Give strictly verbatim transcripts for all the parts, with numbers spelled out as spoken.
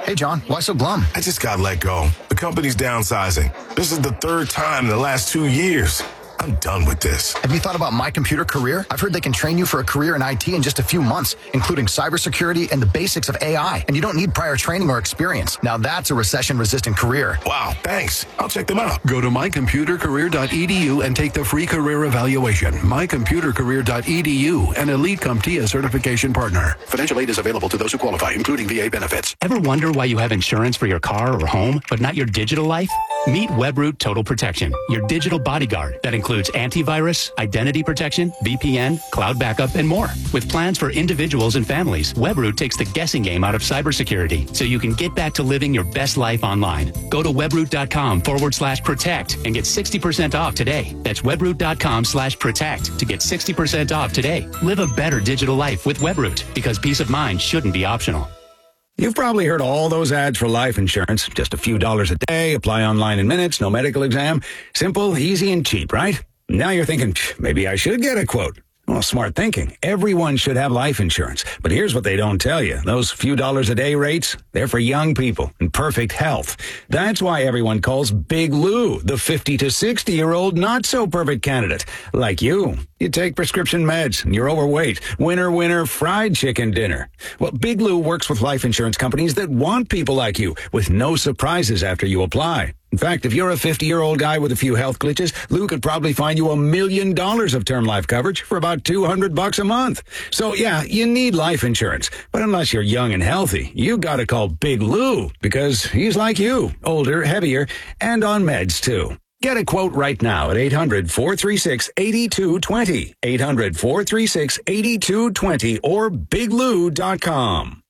Hey, John, why so glum? I just got let go. The company's downsizing. This is the third time in the last two years. I'm done with this. Have you thought about My Computer Career? I've heard they can train you for a career in I T in just a few months, including cybersecurity and the basics of A I. And you don't need prior training or experience. Now that's a recession-resistant career. Wow, thanks. I'll check them out. Go to my computer career dot e d u and take the free career evaluation. my computer career dot e d u, an Elite CompTIA certification partner. Financial aid is available to those who qualify, including V A benefits. Ever wonder why you have insurance for your car or home, but not your digital life? Meet Webroot Total Protection, your digital bodyguard that includes antivirus, identity protection, V P N, cloud backup, and more. With plans for individuals and families, Webroot takes the guessing game out of cybersecurity so you can get back to living your best life online. Go to webroot.com forward slash protect and get sixty percent off today. That's webroot.com slash protect to get sixty percent off today. Live a better digital life with Webroot, because peace of mind shouldn't be optional. You've probably heard all those ads for life insurance. Just a few dollars a day, apply online in minutes, no medical exam. Simple, easy, and cheap, right? Now you're thinking, maybe I should get a quote. Well, smart thinking. Everyone should have life insurance. But here's what they don't tell you. Those few dollars a day rates, they're for young people in perfect health. That's why everyone calls Big Lou the fifty to sixty-year-old not-so-perfect candidate. Like you. You take prescription meds, and you're overweight. Winner, winner, fried chicken dinner. Well, Big Lou works with life insurance companies that want people like you, with no surprises after you apply. In fact, if you're a fifty-year-old guy with a few health glitches, Lou could probably find you a million dollars of term life coverage for about two hundred bucks a month. So yeah, you need life insurance. But unless you're young and healthy, you gotta call Big Lou, because he's like you, older, heavier, and on meds too. Get a quote right now at eight hundred, four three six, eight two two zero, eight hundred, four three six, eight two two zero, or big lou dot com.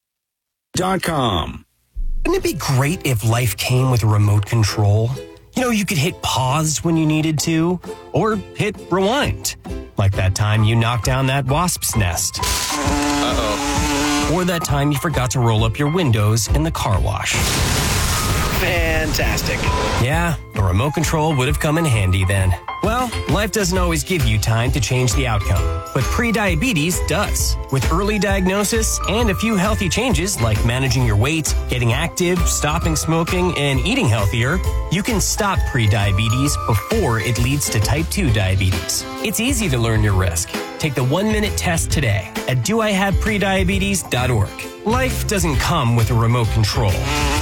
Dot com. Wouldn't it be great if life came with a remote control? You know, you could hit pause when you needed to, or hit rewind. Like that time you knocked down that wasp's nest. Uh-oh. Or that time you forgot to roll up your windows in the car wash. Fantastic. Yeah, a remote control would have come in handy then. Well, life doesn't always give you time to change the outcome, but prediabetes does. With early diagnosis and a few healthy changes like managing your weight, getting active, stopping smoking, and eating healthier, you can stop prediabetes before it leads to type two diabetes. It's easy to learn your risk. Take the one-minute test today at do I have prediabetes dot org. Life doesn't come with a remote control.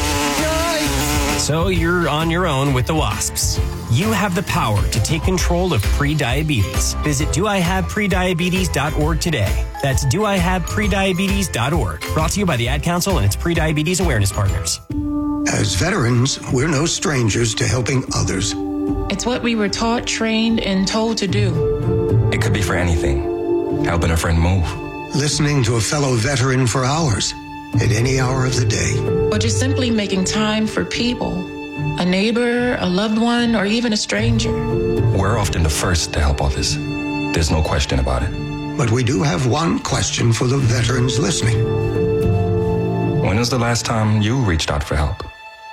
So you're on your own with the wasps. You have the power to take control of prediabetes. Visit do I have prediabetes dot org today. That's do I have prediabetes dot org. Brought to you by the Ad Council and its Prediabetes Awareness Partners. As veterans, we're no strangers to helping others. It's what we were taught, trained, and told to do. It could be for anything. Helping a friend move. Listening to a fellow veteran for hours. At any hour of the day. Or just simply making time for people. A neighbor, a loved one, or even a stranger. We're often the first to help others. There's no question about it. But we do have one question for the veterans listening. When was the last time you reached out for help?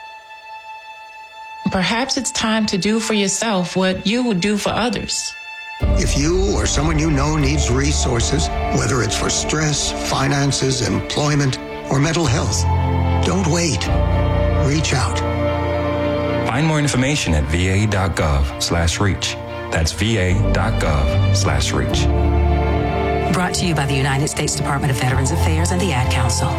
Perhaps it's time to do for yourself what you would do for others. If you or someone you know needs resources, whether it's for stress, finances, employment, or mental health, don't wait. Reach out. Find more information at va.gov slash reach. That's va.gov slash reach. Brought to you by the United States Department of Veterans Affairs and the Ad Council.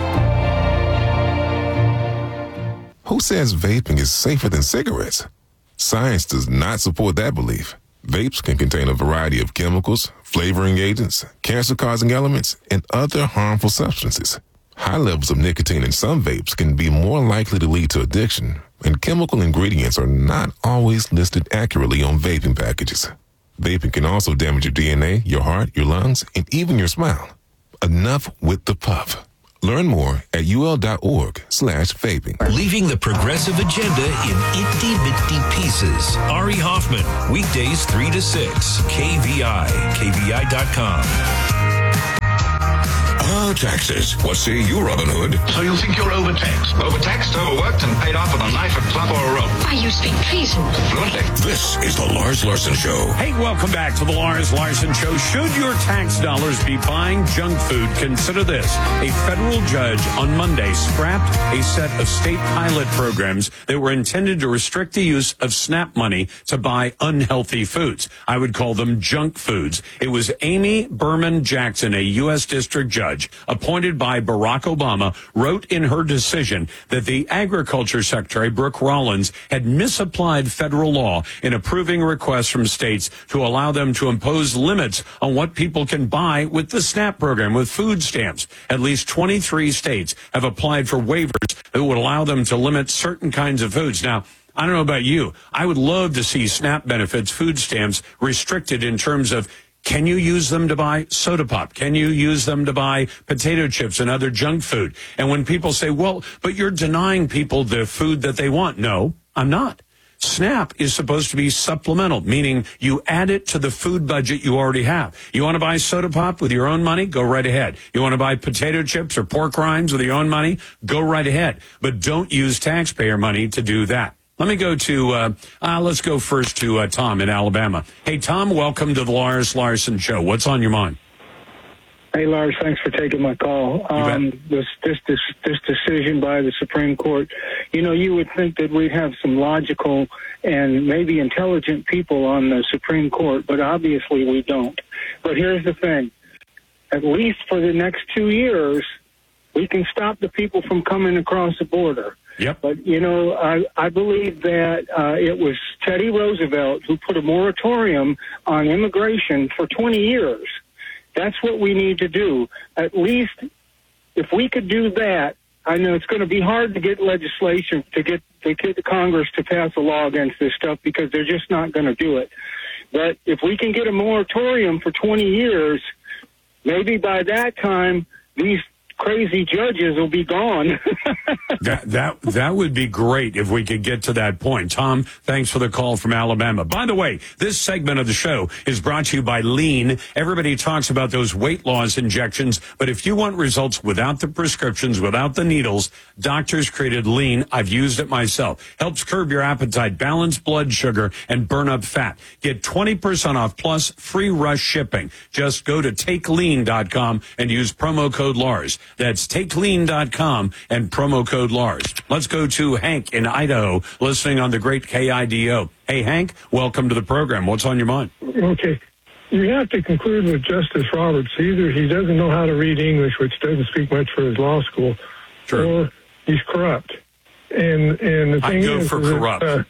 Who says vaping is safer than cigarettes? Science does not support that belief. Vapes can contain a variety of chemicals, flavoring agents, cancer-causing elements, and other harmful substances. High levels of nicotine in some vapes can be more likely to lead to addiction, and chemical ingredients are not always listed accurately on vaping packages. Vaping can also damage your D N A, your heart, your lungs, and even your smile. Enough with the puff. Learn more at ul.org slash vaping. Leaving the progressive agenda in itty-bitty pieces. Ari Hoffman, weekdays three to six, K V I, K V I dot com. Ah, taxes. What say you, Robin Hood? So you think you're overtaxed, overtaxed, overworked, and paid off with a knife, a club, or a rope? Why, you speak treason. Fluently. This is the Lars Larson Show. Hey, welcome back to the Lars Larson Show. Should your tax dollars be buying junk food? Consider this. A federal judge on Monday scrapped a set of state pilot programs that were intended to restrict the use of SNAP money to buy unhealthy foods. I would call them junk foods. It was Amy Berman Jackson, a U S district judge appointed by Barack Obama, wrote in her decision that the Agriculture Secretary, Brooke Rollins, had misapplied federal law in approving requests from states to allow them to impose limits on what people can buy with the SNAP program, with food stamps. At least twenty-three states have applied for waivers that would allow them to limit certain kinds of foods. Now, I don't know about you. I would love to see SNAP benefits, food stamps, restricted in terms of, can you use them to buy soda pop? Can you use them to buy potato chips and other junk food? And when people say, well, but you're denying people the food that they want. No, I'm not. SNAP is supposed to be supplemental, meaning you add it to the food budget you already have. You want to buy soda pop with your own money? Go right ahead. You want to buy potato chips or pork rinds with your own money? Go right ahead. But don't use taxpayer money to do that. Let me go to, uh, uh, let's go first to uh, Tom in Alabama. Hey, Tom, welcome to the Lars Larson Show. What's on your mind? Hey, Lars, thanks for taking my call. Um, this, this, this, this decision by the Supreme Court, you know, you would think that we'd have some logical and maybe intelligent people on the Supreme Court, but obviously we don't. But here's the thing. At least for the next two years, we can stop the people from coming across the border. Yep. But, you know, I, I believe that uh, it was Teddy Roosevelt who put a moratorium on immigration for twenty years. That's what we need to do. At least if we could do that, I know it's going to be hard to get legislation, to get, to get the Congress to pass a law against this stuff because they're just not going to do it. But if we can get a moratorium for twenty years, maybe by that time, these crazy judges will be gone. that that that would be great if we could get to that point. Tom, thanks for the call from Alabama. By the way, this segment of the show is brought to you by Lean. Everybody talks about those weight loss injections, but if you want results without the prescriptions, without the needles, doctors created Lean. I've used it myself. Helps curb your appetite, balance blood sugar, and burn up fat. Get twenty percent off plus free rush shipping. Just go to take lean dot com and use promo code Lars. That's take lean dot com and promo code Lars. Let's go to Hank in Idaho, listening on the great K I D O. Hey, Hank, welcome to the program. What's on your mind? Okay. You have to conclude with Justice Roberts. Either he doesn't know how to read English, which doesn't speak much for his law school, sure. or he's corrupt. And and the thing I go is, for is corrupt. That,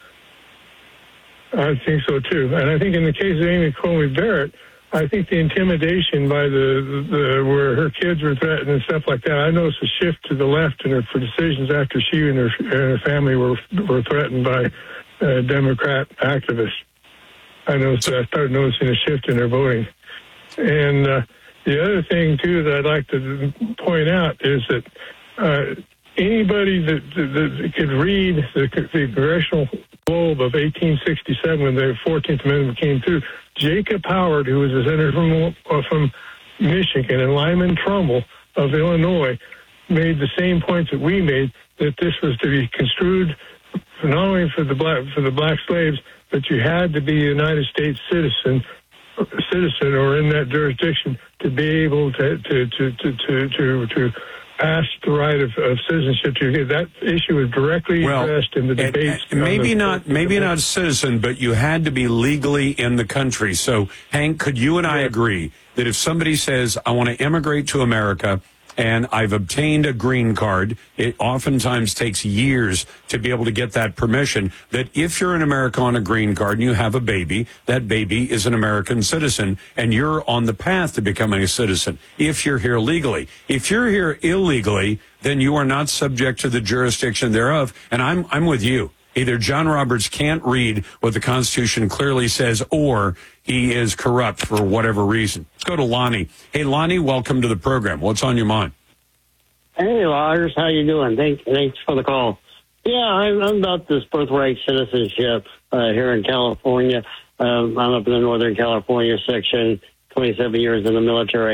uh, I think so, too. And I think in the case of Amy Coney Barrett, I think the intimidation by the, the where her kids were threatened and stuff like that. I noticed a shift to the left in her for decisions after she and her, and her family were were threatened by uh, Democrat activists. I noticed. I started noticing a shift in her voting. And uh, the other thing too that I'd like to point out is that uh, anybody that, that, that could read the, the Congressional Globe of eighteen sixty-seven when the fourteenth Amendment came through. Jacob Howard, who was a senator from uh, from Michigan, and Lyman Trumbull of Illinois, made the same points that we made, that this was to be construed not only for the black for the black slaves, but you had to be a United States citizen, citizen or in that jurisdiction to be able to to to to to, to, to pass the right of, of citizenship. To that issue was directly well, addressed in the debates. And, and maybe the, not, maybe the, not a citizen, but you had to be legally in the country. So, Hank, could you and I agree that if somebody says, "I want to immigrate to America," and I've obtained a green card, it oftentimes takes years to be able to get that permission, that if you're in America on a green card and you have a baby, that baby is an American citizen, and you're on the path to becoming a citizen if you're here legally. If you're here illegally, then you are not subject to the jurisdiction thereof, and I'm I'm with you. Either John Roberts can't read what the Constitution clearly says, or he is corrupt for whatever reason. Let's go to Lonnie. Hey, Lonnie, welcome to the program. What's on your mind? Hey, Lars, how you doing? Thanks, thanks for the call. Yeah, I'm, I'm about this birthright citizenship uh, here in California. Um, I'm up in the Northern California section, twenty-seven years in the military.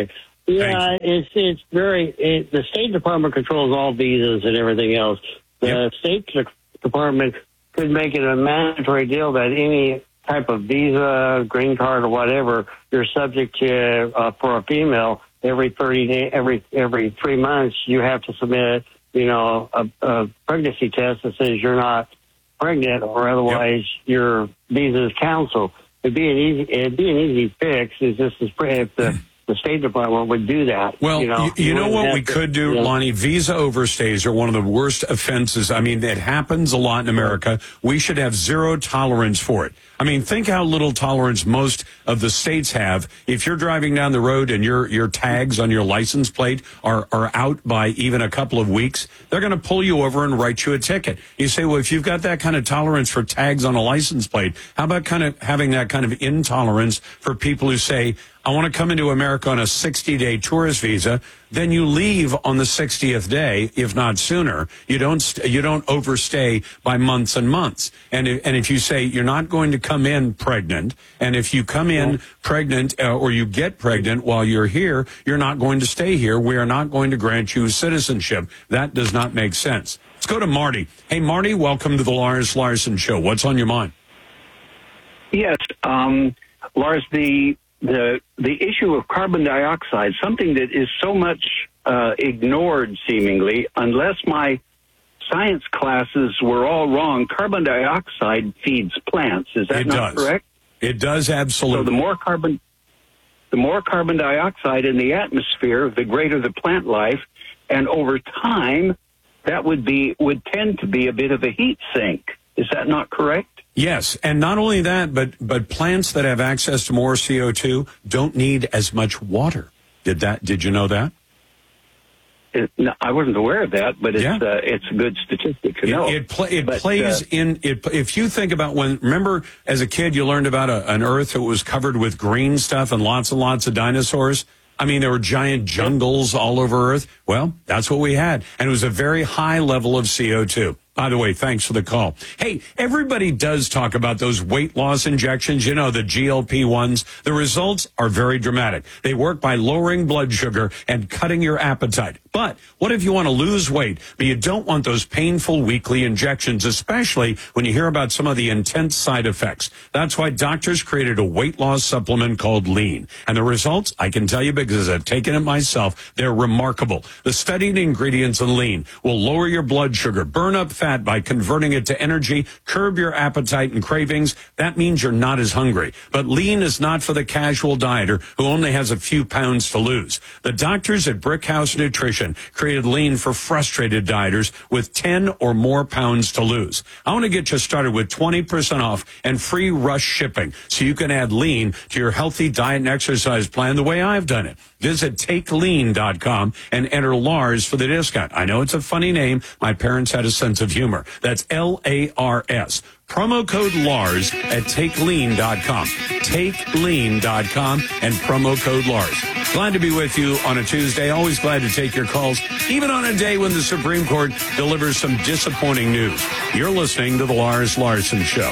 Yeah, it's it's very. It, the State Department controls all visas and everything else. The yep. State Department could make it a mandatory deal that any type of visa, green card, or whatever you're subject to uh, for a female every thirty day, every every three months, you have to submit, you know, a, a pregnancy test that says you're not pregnant, or otherwise yep. your visa is canceled. It'd be an easy. It'd be an easy fix. Is just as if the the State Department would do that. Well, you know, you, you know what we to, could do, you know. Lonnie? Visa overstays are one of the worst offenses. I mean, it happens a lot in America. We should have zero tolerance for it. I mean, think how little tolerance most of the states have. If you're driving down the road and your your tags on your license plate are, are out by even a couple of weeks, they're going to pull you over and write you a ticket. You say, well, if you've got that kind of tolerance for tags on a license plate, how about kind of having that kind of intolerance for people who say, I want to come into America on a sixty-day tourist visa. Then you leave on the sixtieth day, if not sooner. You don't you don't overstay by months and months. And if, and if you say you're not going to come in pregnant, and if you come in pregnant uh, or you get pregnant while you're here, you're not going to stay here. We are not going to grant you citizenship. That does not make sense. Let's go to Marty. Hey, Marty, welcome to the Lars Larson Show. What's on your mind? Yes, um, Lars, the the the issue of carbon dioxide, something that is so much uh, ignored seemingly, unless my science classes were all wrong. Carbon dioxide feeds plants. Is that it not does. correct? It does, absolutely. So the more carbon, the more carbon dioxide in the atmosphere, the greater the plant life, and over time, that would be would tend to be a bit of a heat sink. Is that not correct? Yes, and not only that, but but plants that have access to more C O two don't need as much water. Did that? Did you know that? It, no, I wasn't aware of that, but it's Yeah. uh, it's a good statistic to It, know. it, pla it But, plays uh, in it. If you think about when, remember as a kid, you learned about a, an Earth that was covered with green stuff and lots and lots of dinosaurs. I mean, there were giant jungles all over Earth. Well, that's what we had, and it was a very high level of C O two. By the way, thanks for the call. Hey, everybody does talk about those weight loss injections, you know, the G L P ones. The results are very dramatic. They work by lowering blood sugar and cutting your appetite. But what if you want to lose weight, but you don't want those painful weekly injections, especially when you hear about some of the intense side effects? That's why doctors created a weight loss supplement called Lean. And the results, I can tell you because I've taken it myself, they're remarkable. The studied ingredients in Lean will lower your blood sugar, burn up fat by converting it to energy, curb your appetite and cravings. That means you're not as hungry. But Lean is not for the casual dieter who only has a few pounds to lose. The doctors at Brickhouse Nutrition created Lean for frustrated dieters with ten or more pounds to lose. I want to get you started with twenty percent off and free rush shipping so you can add Lean to your healthy diet and exercise plan the way I've done it. Visit take lean dot com and enter Lars for the discount. I know it's a funny name. My parents had a sense of humor. That's L A R S. Promo code Lars at take lean dot com. take lean dot com and promo code Lars. Glad to be with you on a Tuesday. Always glad to take your calls, even on a day when the Supreme Court delivers some disappointing news. You're listening to the Lars Larson Show.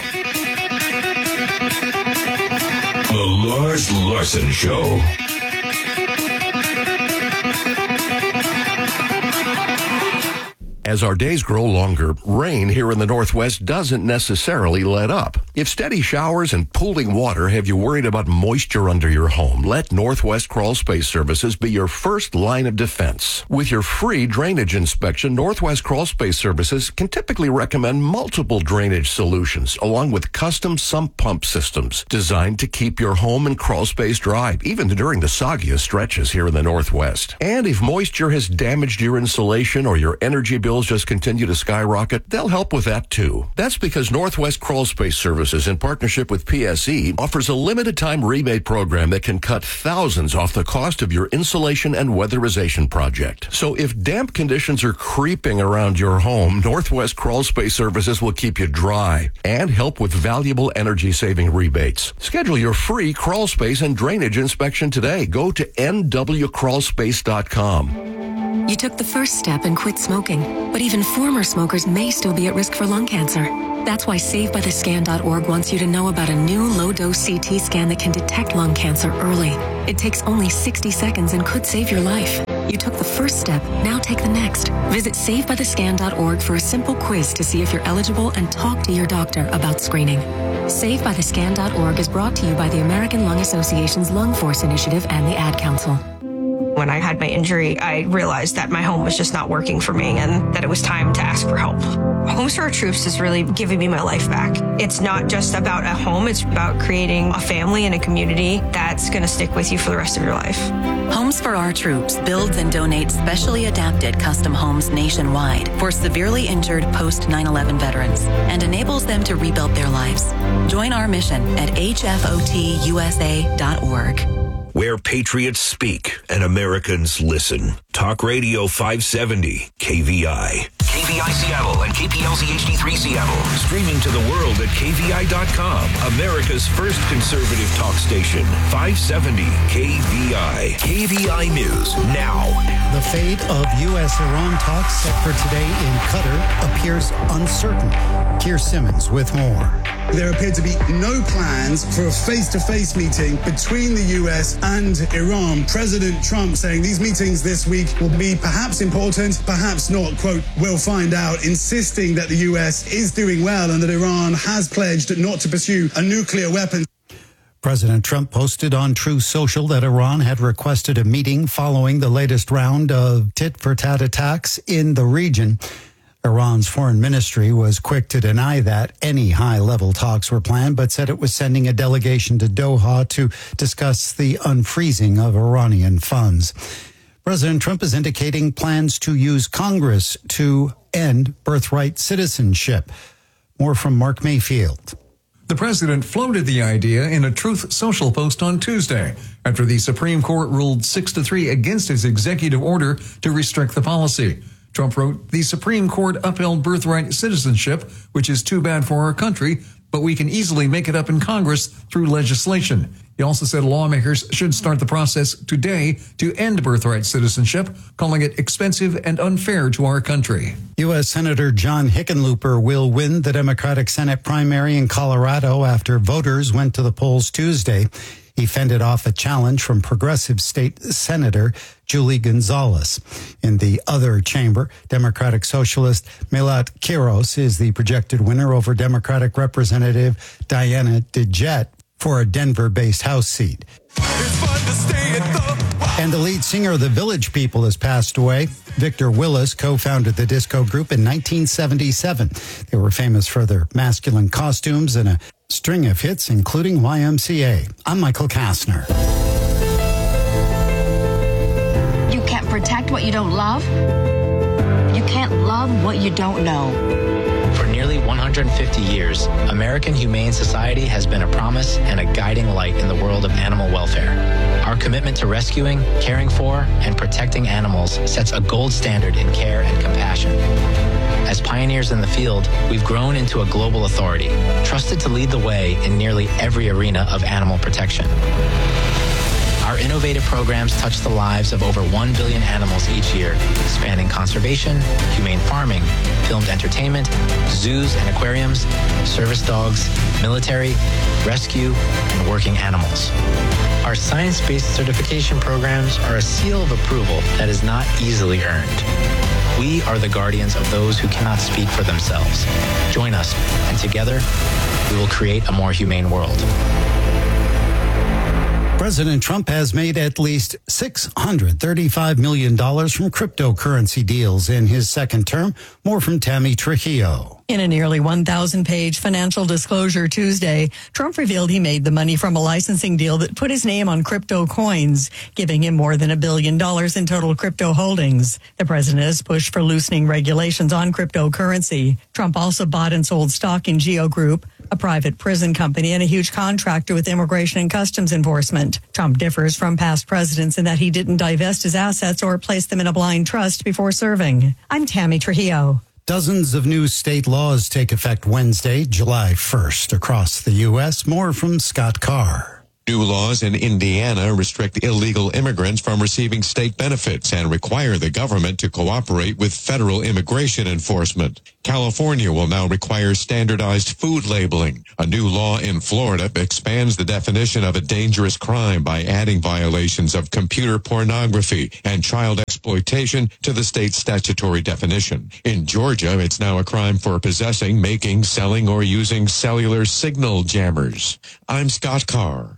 The Lars Larson Show. As our days grow longer, rain here in the Northwest doesn't necessarily let up. If steady showers and pooling water have you worried about moisture under your home, let Northwest Crawl Space Services be your first line of defense. With your free drainage inspection, Northwest Crawl Space Services can typically recommend multiple drainage solutions, along with custom sump pump systems designed to keep your home and crawl space dry, even during the soggiest stretches here in the Northwest. And if moisture has damaged your insulation or your energy bill just continue to skyrocket, they'll help with that too. That's because Northwest Crawl Space Services, in partnership with P S E, offers a limited time rebate program that can cut thousands off the cost of your insulation and weatherization project. So if damp conditions are creeping around your home, Northwest Crawl Space Services will keep you dry and help with valuable energy saving rebates. Schedule your free crawl space and drainage inspection today. Go to N W crawl space dot com. You took the first step and quit smoking, but even former smokers may still be at risk for lung cancer. That's why save by the scan dot org wants you to know about a new low-dose C T scan that can detect lung cancer early. It takes only sixty seconds and could save your life. You took the first step, now take the next. Visit save by the scan dot org for a simple quiz to see if you're eligible and talk to your doctor about screening. save by the scan dot org is brought to you by the American Lung Association's Lung Force Initiative and the Ad Council. When I had my injury, I realized that my home was just not working for me and that it was time to ask for help. Homes for Our Troops is really giving me my life back. It's not just about a home, it's about creating a family and a community that's going to stick with you for the rest of your life. Homes for Our Troops builds and donates specially adapted custom homes nationwide for severely injured post nine eleven veterans and enables them to rebuild their lives. Join our mission at H F O T U S A dot org. Where patriots speak and Americans listen. Talk Radio five seventy, K V I. K V I Seattle and K P L Z H D three Seattle. Streaming to the world at K V I dot com. America's first conservative talk station. five seventy K V I. K V I News now. The fate of U S Iran talks set for today in Qatar appears uncertain. Keir Simmons with more. There appear to be no plans for a face-to-face meeting between the U S and Iran. President Trump saying these meetings this week will be perhaps important, perhaps not. Quote, we'll find out, insisting that the U S is doing well and that Iran has pledged not to pursue a nuclear weapon. President Trump posted on Truth Social that Iran had requested a meeting following the latest round of tit-for-tat attacks in the region. Iran's foreign ministry was quick to deny that any high-level talks were planned, but said it was sending a delegation to Doha to discuss the unfreezing of Iranian funds. President Trump is indicating plans to use Congress to end birthright citizenship. More from Mark Mayfield. The president floated the idea in a Truth Social post on Tuesday after the Supreme Court ruled six to three against his executive order to restrict the policy. Trump wrote, the Supreme Court upheld birthright citizenship, which is too bad for our country, but we can easily make it up in Congress through legislation. He also said lawmakers should start the process today to end birthright citizenship, calling it expensive and unfair to our country. U S. Senator John Hickenlooper will win the Democratic Senate primary in Colorado after voters went to the polls Tuesday. He fended off a challenge from progressive state senator Julie Gonzalez. In the other chamber, Democratic socialist Milat Kiros is the projected winner over Democratic Representative Diana DeJet for a Denver-based House seat. And the lead singer of the Village People has passed away. Victor Willis co-founded the disco group in nineteen seventy-seven. They were famous for their masculine costumes and a string of hits, including Y M C A. I'm Michael Kastner. You can't protect what you don't love. You can't love what you don't know. For nearly one hundred fifty years, American Humane Society has been a promise and a guiding light in the world of animal welfare. Our commitment to rescuing, caring for, and protecting animals sets a gold standard in care and compassion. As pioneers in the field, we've grown into a global authority, trusted to lead the way in nearly every arena of animal protection. Our innovative programs touch the lives of over one billion animals each year, spanning conservation, humane farming, filmed entertainment, zoos and aquariums, service dogs, military, rescue, and working animals. Our science-based certification programs are a seal of approval that is not easily earned. We are the guardians of those who cannot speak for themselves. Join us, and together, we will create a more humane world. President Trump has made at least six hundred thirty-five million dollars from cryptocurrency deals in his second term. More from Tammy Trujillo. In a nearly one thousand page financial disclosure Tuesday, Trump revealed he made the money from a licensing deal that put his name on crypto coins, giving him more than a billion dollars in total crypto holdings. The president has pushed for loosening regulations on cryptocurrency. Trump also bought and sold stock in Geo Group, a private prison company and a huge contractor with Immigration and Customs Enforcement. Trump differs from past presidents in that he didn't divest his assets or place them in a blind trust before serving. I'm Tammy Trujillo. Dozens of new state laws take effect Wednesday, July first, across the U S. More from Scott Carr. New laws in Indiana restrict illegal immigrants from receiving state benefits and require the government to cooperate with federal immigration enforcement. California will now require standardized food labeling. A new law in Florida expands the definition of a dangerous crime by adding violations of computer pornography and child exploitation to the state's statutory definition. In Georgia, it's now a crime for possessing, making, selling, or using cellular signal jammers. I'm Scott Carr.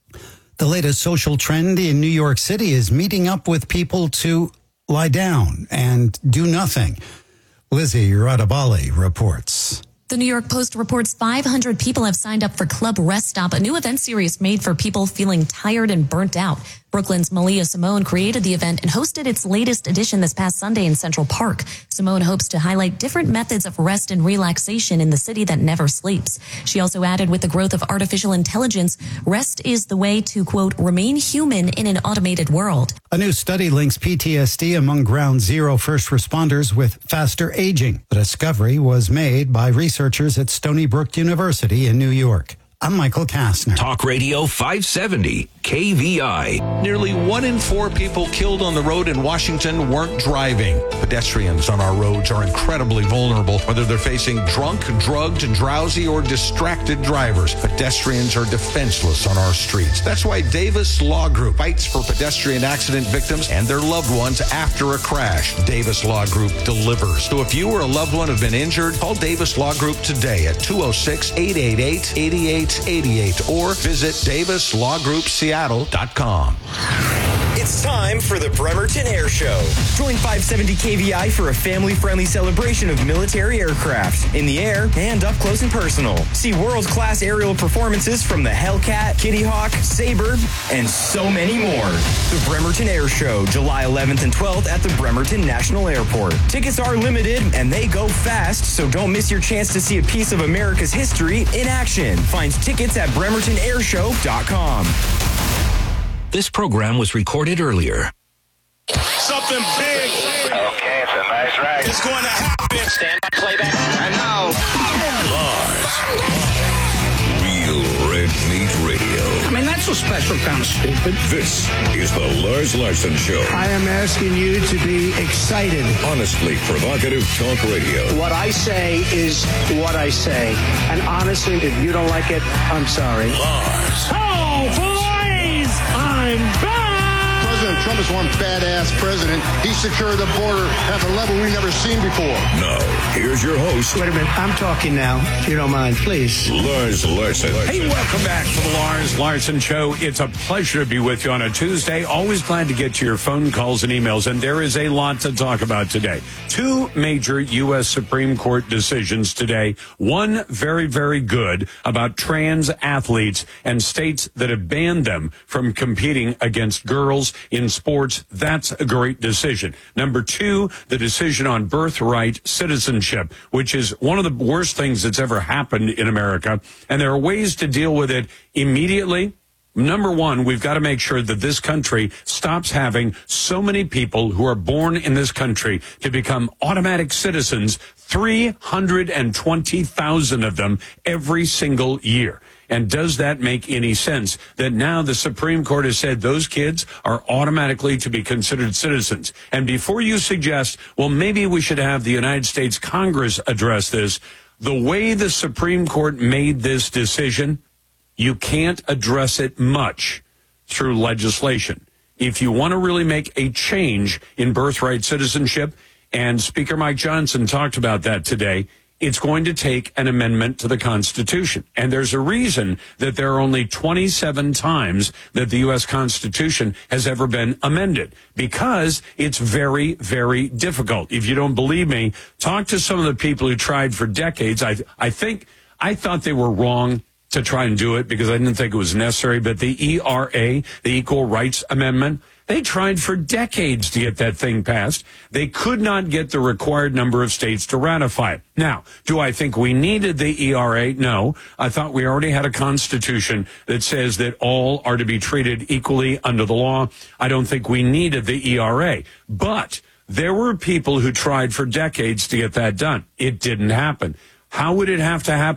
The latest social trend in New York City is meeting up with people to lie down and do nothing. Lizzie Radabali reports. The New York Post reports five hundred people have signed up for Club Rest Stop, a new event series made for people feeling tired and burnt out. Brooklyn's Malia Simone created the event and hosted its latest edition this past Sunday in Central Park. Simone hopes to highlight different methods of rest and relaxation in the city that never sleeps. She also added, with the growth of artificial intelligence, rest is the way to, quote, remain human in an automated world. A new study links P T S D among Ground Zero first responders with faster aging. The discovery was made by researchers at Stony Brook University in New York. I'm Michael Kastner. Talk Radio five seventy, K V I. Nearly one in four people killed on the road in Washington weren't driving. Pedestrians on our roads are incredibly vulnerable, whether they're facing drunk, drugged, drowsy, or distracted drivers. Pedestrians are defenseless on our streets. That's why Davis Law Group fights for pedestrian accident victims and their loved ones after a crash. Davis Law Group delivers. So if you or a loved one have been injured, call Davis Law Group today at two oh six, eight eight eight, eight eight eight eight or visit davis law group seattle dot com. It's time for the Bremerton Air Show. Join five seventy K V I for a family-friendly celebration of military aircraft in the air and up close and personal. See world-class aerial performances from the Hellcat, Kitty Hawk, Sabre, and so many more. The Bremerton Air Show, July eleventh and twelfth at the Bremerton National Airport. Tickets are limited and they go fast, so don't miss your chance to see a piece of America's history in action. Find tickets at bremerton air show dot com. This program was recorded earlier. Something big. Okay, it's a nice ride. It's going to happen. Stand by, playback. And now, Lars. Real Red Meat Radio. I mean, that's a special kind of stupid. This is the Lars Larson Show. I am asking you to be excited. Honestly provocative talk radio. What I say is what I say. And honestly, if you don't like it, I'm sorry. Lars. Oh, boys! I'm back! President Trump is one badass president. He secured the border at a level we've never seen before. Now, here's your host. Wait a minute. I'm talking now. If you don't mind, please. Lars Larson. Hey, welcome back to the Lars Larson Show. It's a pleasure to be with you on a Tuesday. Always glad to get to your phone calls and emails, and there is a lot to talk about today. Two major U S Supreme Court decisions today. One very, very good about trans athletes and states that have banned them from competing against girls in sports. That's a great decision. Number two, the decision on birthright citizenship, which is one of the worst things that's ever happened in America. And there are ways to deal with it immediately. Number one, we've got to make sure that this country stops having so many people who are born in this country to become automatic citizens, three hundred twenty thousand of them every single year. And does that make any sense that now the Supreme Court has said those kids are automatically to be considered citizens? And before you suggest, well, maybe we should have the United States Congress address this, the way the Supreme Court made this decision, you can't address it much through legislation. If you want to really make a change in birthright citizenship, and Speaker Mike Johnson talked about that today, it's going to take an amendment to the Constitution. And there's a reason that there are only twenty-seven times that the U S Constitution has ever been amended, because it's very, very difficult. If you don't believe me, talk to some of the people who tried for decades. I, I think, I thought they were wrong to try and do it because I didn't think it was necessary. But the E R A, the Equal Rights Amendment, they tried for decades to get that thing passed. They could not get the required number of states to ratify it. Now, do I think we needed the E R A? No. I thought we already had a constitution that says that all are to be treated equally under the law. I don't think we needed the E R A. But there were people who tried for decades to get that done. It didn't happen. How would it have to happen?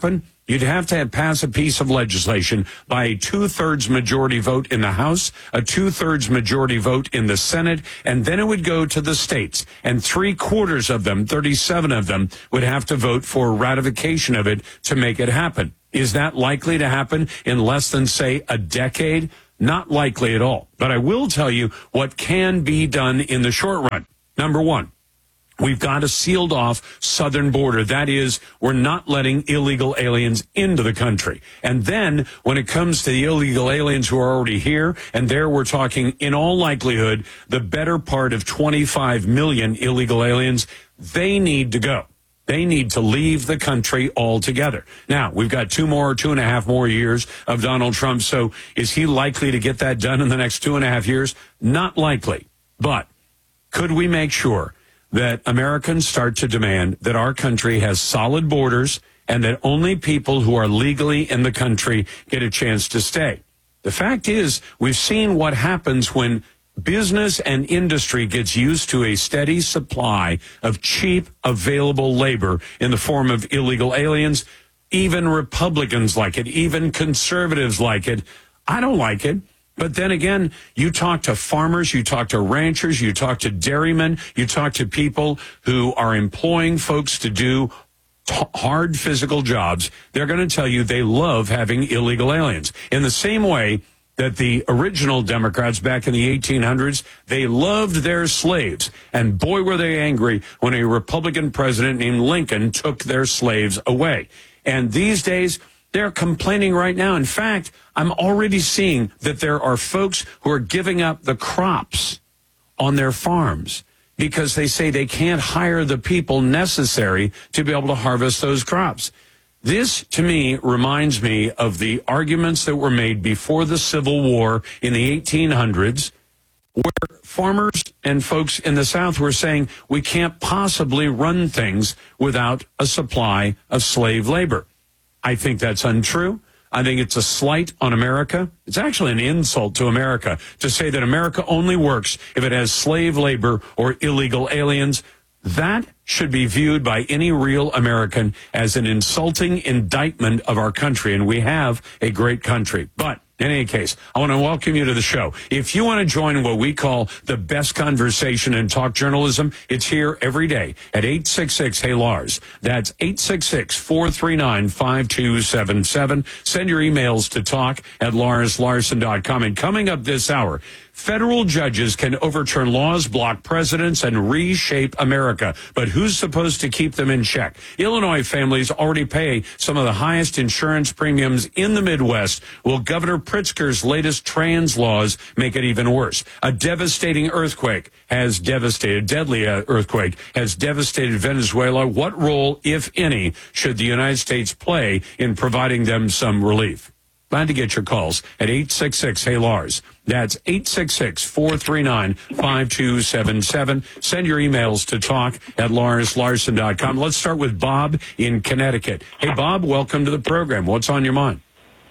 You'd have to have pass a piece of legislation by a two-thirds majority vote in the House, a two-thirds majority vote in the Senate, and then it would go to the states. And three-quarters of them, thirty-seven of them, would have to vote for ratification of it to make it happen. Is that likely to happen in less than, say, a decade? Not likely at all. But I will tell you what can be done in the short run. Number one. We've got a sealed off southern border. That is, we're not letting illegal aliens into the country. And then when it comes to the illegal aliens who are already here, and there we're talking in all likelihood, the better part of twenty-five million illegal aliens, they need to go. They need to leave the country altogether. Now, we've got two more, two and a half more years of Donald Trump. So is he likely to get that done in the next two and a half years? Not likely. But could we make sure that Americans start to demand that our country has solid borders and that only people who are legally in the country get a chance to stay? The fact is, we've seen what happens when business and industry gets used to a steady supply of cheap, available labor in the form of illegal aliens. Even Republicans like it. Even conservatives like it. I don't like it. But then again, you talk to farmers, you talk to ranchers, you talk to dairymen, you talk to people who are employing folks to do t- hard physical jobs. They're going to tell you they love having illegal aliens. In the same way that the original Democrats back in the eighteen hundreds, they loved their slaves. And boy, were they angry when a Republican president named Lincoln took their slaves away. And these days, they're complaining right now. In fact, I'm already seeing that there are folks who are giving up the crops on their farms because they say they can't hire the people necessary to be able to harvest those crops. This, to me, reminds me of the arguments that were made before the Civil War in the eighteen hundreds, where farmers and folks in the South were saying we can't possibly run things without a supply of slave labor. I think that's untrue. I think it's a slight on America. It's actually an insult to America to say that America only works if it has slave labor or illegal aliens. That should be viewed by any real American as an insulting indictment of our country, and we have a great country. But in any case, I want to welcome you to the show. If you want to join what we call the best conversation in talk journalism, it's here every day at eight six six, hey Lars. That's eight six six, four three nine, five two seven seven. Send your emails to talk at lars larson dot com. And coming up this hour, federal judges can overturn laws, block presidents, and reshape America. But who's supposed to keep them in check? Illinois families already pay some of the highest insurance premiums in the Midwest. Will Governor Pritzker's latest trans laws make it even worse? A devastating earthquake has devastated, deadly uh, earthquake has devastated Venezuela. What role, if any, should the United States play in providing them some relief? Glad to get your calls at eight six six, hey Lars. That's eight six six, four three nine, five two seven seven. Send your emails to talk at lars larson dot com. Let's start with Bob in Connecticut. Hey, Bob, welcome to the program. What's on your mind?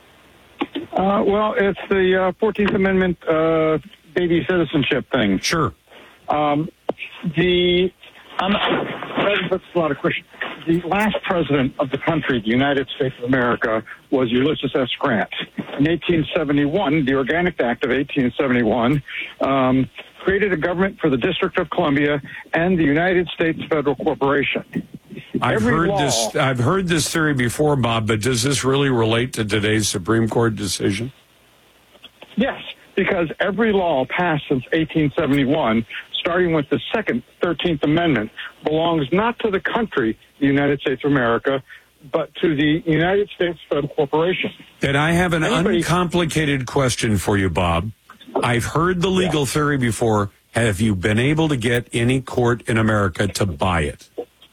Uh, well, it's the uh, fourteenth Amendment uh, baby citizenship thing. Sure. Um, the I'm, that's a lot of questions. The last president of the country, the United States of America, was Ulysses S. Grant. In eighteen seventy-one, the Organic Act of eighteen seventy-one um, created a government for the District of Columbia and the United States Federal Corporation. I've Every heard law, this. I've heard this theory before, Bob. But does this really relate to today's Supreme Court decision? Yes, because every law passed since eighteen seventy-one, starting with the second thirteenth Amendment, belongs not to the country, the United States of America, but to the United States Federal Corporation. And I have an Anybody, uncomplicated question for you, Bob. I've heard the legal yeah. theory before. Have you been able to get any court in America to buy it?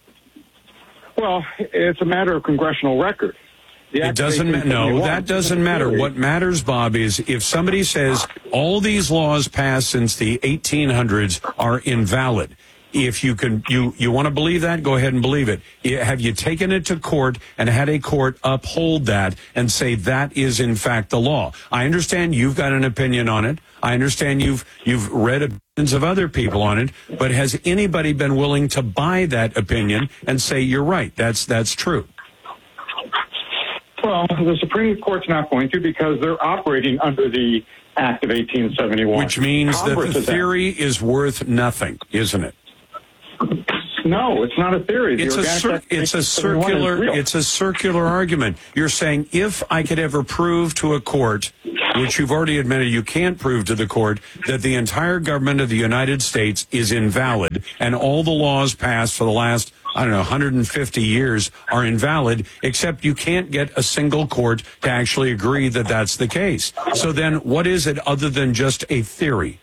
Well, it's a matter of congressional record. It doesn't matter. No, that doesn't matter. What matters, Bob, is if somebody says all these laws passed since the eighteen hundreds are invalid. If you can, you, you want to believe that, go ahead and believe it. Have you taken it to court and had a court uphold that and say that is in fact the law? I understand you've got an opinion on it. I understand you've you've read opinions of other people on it. But has anybody been willing to buy that opinion and say you're right? That's that's true. Well, the Supreme Court's not going to because they're operating under the Act of eighteen seventy-one. Which means Congress that the is theory is worth nothing, isn't it? No, it's not a theory. The It's a Organic cir- Act of it's a eighteen seventy-one is circular real. it's a circular argument. You're saying if I could ever prove to a court, which you've already admitted you can't prove to the court, that the entire government of the United States is invalid and all the laws passed for the last, I don't know, one hundred fifty years are invalid, except you can't get a single court to actually agree that that's the case. So then what is it other than just a theory?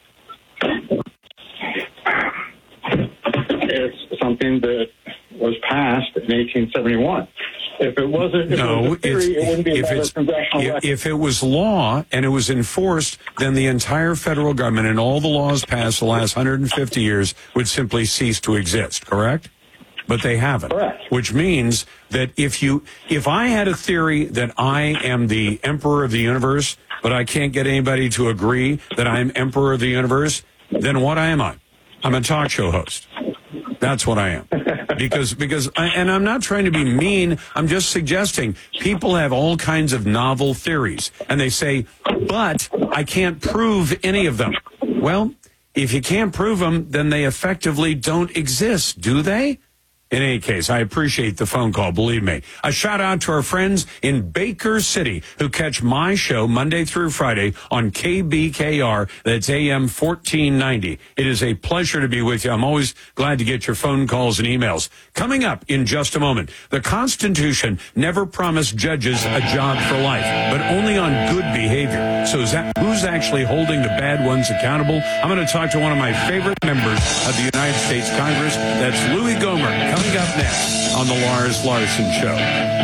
It's something that was passed in eighteen seventy-one. If it wasn't, if No, it was a theory, it's- it wouldn't be a if matter it's- of congressional If, record. if it was law and it was enforced, then the entire federal government and all the laws passed the last one hundred fifty years would simply cease to exist, correct? But they haven't. Correct. Which means that if you, if I had a theory that I am the emperor of the universe, but I can't get anybody to agree that I'm emperor of the universe, then what am I? I'm a talk show host. That's what I am. Because, because, I, and I'm not trying to be mean. I'm just suggesting people have all kinds of novel theories and they say, but I can't prove any of them. Well, if you can't prove them, then they effectively don't exist, do they? In any case, I appreciate the phone call, believe me. A shout out to our friends in Baker City who catch my show Monday through Friday on K B K R. That's A M fourteen ninety. It is a pleasure to be with you. I'm always glad to get your phone calls and emails. Coming up in just a moment, the Constitution never promised judges a job for life, but only on good behavior. So is that who's actually holding the bad ones accountable? I'm going to talk to one of my favorite members of the United States Congress. That's Louis Gohmert. Coming up next on the Lars Larson Show.